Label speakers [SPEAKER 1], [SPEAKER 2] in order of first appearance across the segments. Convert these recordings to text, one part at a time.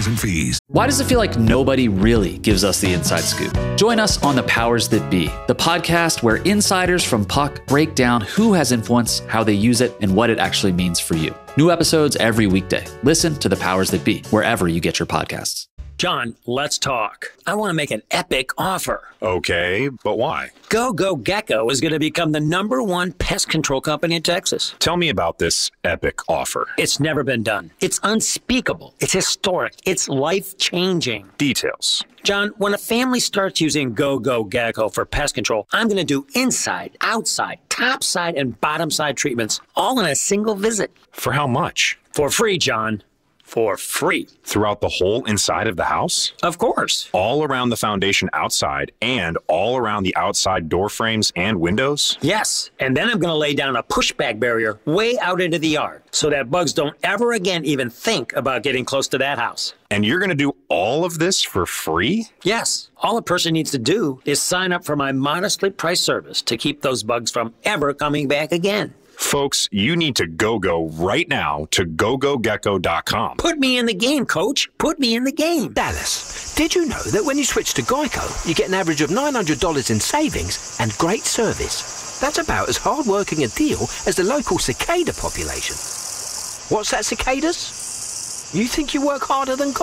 [SPEAKER 1] taxes and fees.
[SPEAKER 2] Why does it feel like nobody really gives us the inside scoop? Join us on The Powers That Be, the podcast where insiders from Puck break down who has influence, how they use it, and what it actually means for you. New episodes every weekday. Listen to The Powers That Be wherever you get your podcasts.
[SPEAKER 3] John, let's talk. I want to make an epic offer.
[SPEAKER 4] Okay, but why?
[SPEAKER 3] GoGoGecko is going to become the #1 pest control company in Texas.
[SPEAKER 4] Tell me about this epic offer.
[SPEAKER 3] It's never been done. It's unspeakable. It's historic. It's life-changing.
[SPEAKER 4] Details.
[SPEAKER 3] John, when a family starts using GoGoGecko for pest control, I'm going to do inside, outside, top side, and bottom side treatments all in a single visit.
[SPEAKER 4] For how much?
[SPEAKER 3] For free, John. For free.
[SPEAKER 4] Throughout the whole inside of the house?
[SPEAKER 3] Of course.
[SPEAKER 4] All around the foundation outside and all around the outside door frames and windows?
[SPEAKER 3] Yes. And then I'm going to lay down a pushback barrier way out into the yard so that bugs don't ever again even think about getting close to that house.
[SPEAKER 4] And you're going to do all of this for free?
[SPEAKER 3] Yes. All a person needs to do is sign up for my modestly priced service to keep those bugs from ever coming back again.
[SPEAKER 4] Folks, you need to go right now to gogogecko.com.
[SPEAKER 3] Put me in the game, Coach. Put me in the game.
[SPEAKER 5] Dallas, did you know that when you switch to Geico, you get an average of $900 in savings and great service? That's about as hard-working a deal as the local cicada population. What's that, cicadas? You think you work harder than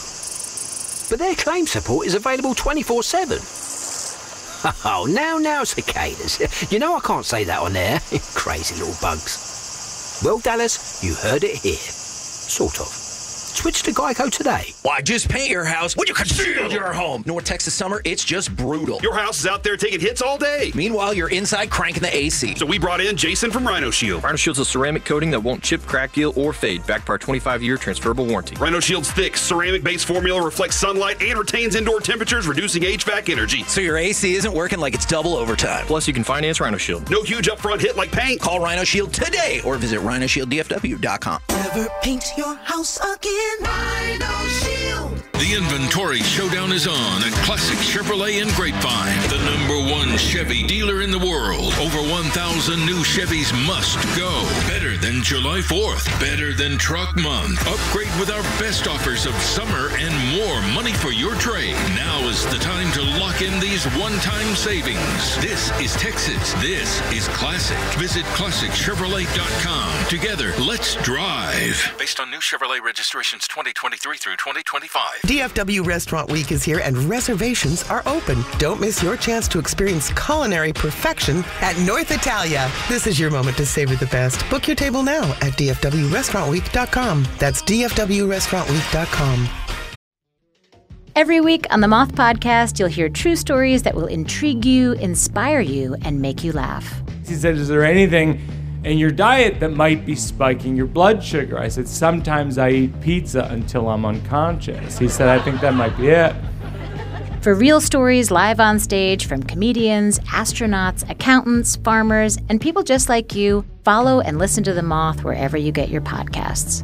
[SPEAKER 5] Geico? But their claim support is available 24/7. Oh, now, cicadas. You know I can't say that on air. Crazy little bugs. Well, Dallas, you heard it here. Sort of. Switch to Geico today.
[SPEAKER 6] Why, just paint your house when you conceal your home. North Texas summer, it's just brutal.
[SPEAKER 7] Your house is out there taking hits all day.
[SPEAKER 6] Meanwhile, you're inside cranking the AC.
[SPEAKER 7] So we brought in Jason from Rhino Shield.
[SPEAKER 8] Rhino Shield's a ceramic coating that won't chip, crack, peel, or fade, backed by our 25-year transferable warranty.
[SPEAKER 7] Rhino Shield's thick, ceramic-based formula reflects sunlight and retains indoor temperatures, reducing HVAC energy.
[SPEAKER 6] So your AC isn't working like it's double overtime.
[SPEAKER 8] Plus, you can finance Rhino Shield.
[SPEAKER 7] No huge upfront hit like paint.
[SPEAKER 6] Call Rhino Shield today or visit rhinoshieldDFW.com.
[SPEAKER 9] Never paint your house again. Rhino Shield.
[SPEAKER 1] The inventory showdown is on at Classic Chevrolet in Grapevine, the #1 Chevy dealer in the world. Over 1,000 new Chevys must go. Better than July 4th. Better than Truck Month. Upgrade with our best offers of summer and more money for your trade. Now is the time to lock in these one-time savings. This is Texas. This is Classic. Visit ClassicChevrolet.com. Together, let's drive.
[SPEAKER 8] Based on new Chevrolet registrations 2023 through 2025.
[SPEAKER 10] DFW Restaurant Week is here and reservations are open. Don't miss your chance to experience culinary perfection at North Italia. This is your moment to savor the best. Book your table now at DFWRestaurantWeek.com. That's DFWRestaurantWeek.com.
[SPEAKER 11] Every week on the Moth Podcast, you'll hear true stories that will intrigue you, inspire you, and make you laugh.
[SPEAKER 12] He said, is there anything in your diet that might be spiking your blood sugar? I said, sometimes I eat pizza until I'm unconscious. He said, I think that might be it.
[SPEAKER 11] For real stories live on stage from comedians, astronauts, accountants, farmers, and people just like you, follow and listen to The Moth wherever you get your podcasts.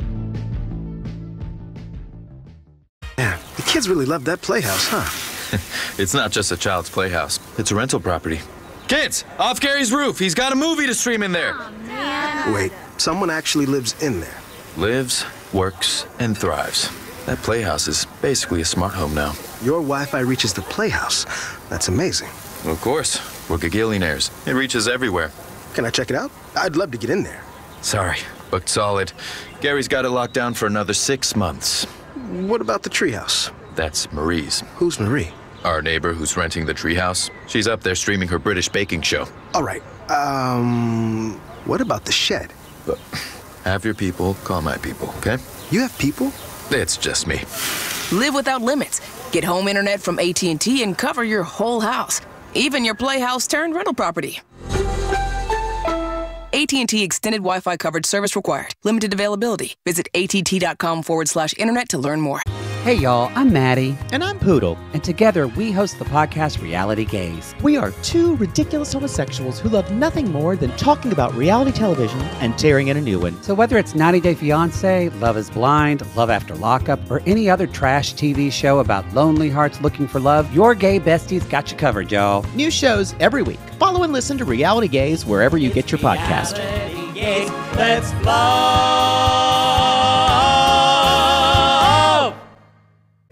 [SPEAKER 13] Man, the kids really love that playhouse, huh?
[SPEAKER 14] It's not just a child's playhouse. It's a rental property. Kids, off Gary's roof. He's got a movie to stream in there.
[SPEAKER 13] Oh, wait, someone actually lives in there.
[SPEAKER 14] Lives, works, and thrives. That playhouse is basically a smart home now.
[SPEAKER 13] Your Wi-Fi reaches the playhouse. That's amazing.
[SPEAKER 14] Of course. We're gagillionaires. It reaches everywhere.
[SPEAKER 13] Can I check it out? I'd love to get in there.
[SPEAKER 14] Sorry, booked solid. Gary's got it locked down for another 6 months.
[SPEAKER 13] What about the treehouse?
[SPEAKER 14] That's Marie's.
[SPEAKER 13] Who's Marie?
[SPEAKER 14] Our neighbor who's renting the treehouse. She's up there streaming her British baking show.
[SPEAKER 13] All right. What about the shed?
[SPEAKER 14] But have your people call my people, okay?
[SPEAKER 13] You have people?
[SPEAKER 14] It's just me.
[SPEAKER 15] Live without limits. Get home internet from AT&T and cover your whole house. Even your playhouse turned rental property. AT&T Extended Wi-Fi coverage service required. Limited availability. Visit att.com/internet to learn more.
[SPEAKER 16] Hey y'all, I'm Maddie. And I'm Poodle. And together we host the podcast Reality Gaze. We are two ridiculous homosexuals who love nothing more than talking about reality television and tearing in a new one. So whether it's 90 Day Fiancé, Love is Blind, Love After Lockup, or any other trash TV show about lonely hearts looking for love, your gay besties got you covered, y'all.
[SPEAKER 17] New shows every week. Follow and listen to Reality Gaze wherever you get your podcast.
[SPEAKER 18] Reality Gaze, let's blow.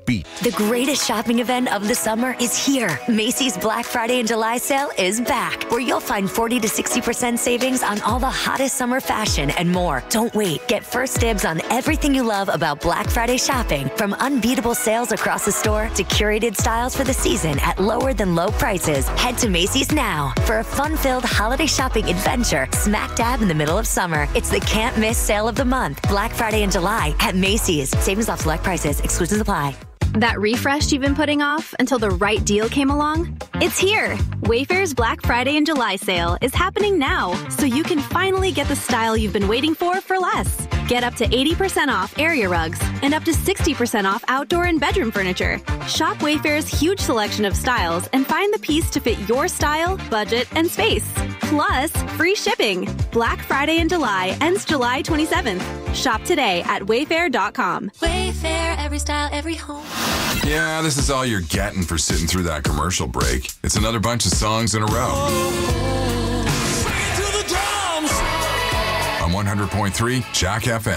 [SPEAKER 18] beat.
[SPEAKER 19] The greatest shopping event of the summer is here. Macy's Black Friday and July sale is back, where you'll find 40 to 60% savings on all the hottest summer fashion and more. Don't wait. Get first dibs on everything you love about Black Friday shopping, from unbeatable sales across the store to curated styles for the season at lower than low prices. Head to Macy's now for a fun-filled holiday shopping adventure smack dab in the middle of summer. It's the can't-miss sale of the month. Black Friday and July at Macy's. Savings off select prices. Exclusions apply.
[SPEAKER 20] That refresh you've been putting off until the right deal came along? It's here! Wayfair's Black Friday and July sale is happening now, so you can finally get the style you've been waiting for less. Get up to 80% off area rugs and up to 60% off outdoor and bedroom furniture. Shop Wayfair's huge selection of styles and find the piece to fit your style, budget, and space. Plus, free shipping. Black Friday in July ends July 27th. Shop today at wayfair.com.
[SPEAKER 21] Wayfair, every style, every home.
[SPEAKER 22] Yeah, this is all you're getting for sitting through that commercial break. It's another bunch of songs in a row. On 100.3 Jack FM.